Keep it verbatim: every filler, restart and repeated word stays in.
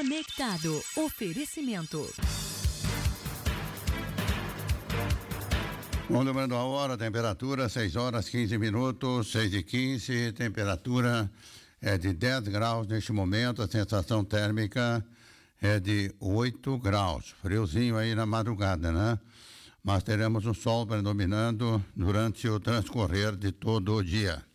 Conectado. Oferecimento. Bom, lembrando a hora, temperatura seis horas quinze minutos, seis e quinze, temperatura é de dez graus neste momento, a sensação térmica é de oito graus. Friozinho aí na madrugada, né? Mas teremos o sol predominando durante o transcorrer de todo o dia.